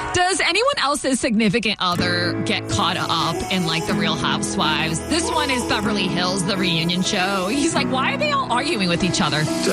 Does anyone else's significant other get caught up in like the Real Housewives? This one is Beverly Hills, the reunion show. He's like, why are they all arguing with each other?